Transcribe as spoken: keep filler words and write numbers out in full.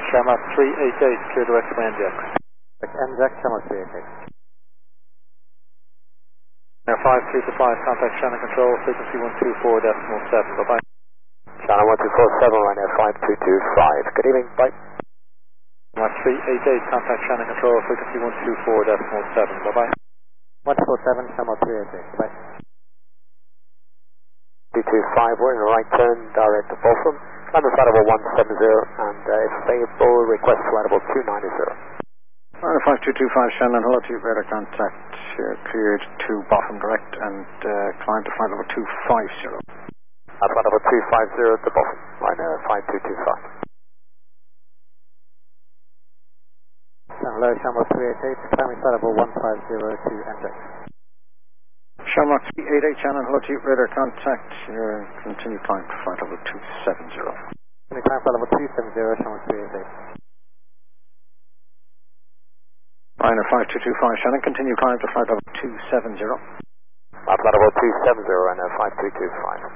Shamrock three eight eight, clear direct to N J X. N J X, Shamrock three eight eight. Air five three two five, contact Shannon Control, frequency one two four decimal seven, bye-bye. Shannon one two four seven, Ryanair five two two five. Good evening, bye. Shamrock three eight eight, contact Shannon Control, frequency one two four decimal seven, bye-bye. one two four seven, Shamrock three eight eight, bye. two two five, we're in a right turn, direct to Folsom. Climb to flight level one seven zero, and uh, if available, request flight level two nine zero. Ryanair five two two five, Shannon, hello to you, radar contact, uh, cleared to bottom direct, and uh, climb to flight level two five zero. At flight level two five zero to bottom, Ryanair five two two five. Hello, Shamrock three eight eight, climbing flight level one five zero to N J X. Shamrock three eight eight, Shannon, hello to you, radar contact, uh, continue climb to flight level two seven zero. Continue climb flight level two seven zero, Shamrock three eight eight. Ryanair five two two five, Shannon, continue climb to flight level two seven zero. At flight level two seven zero, Ryanair five two two five.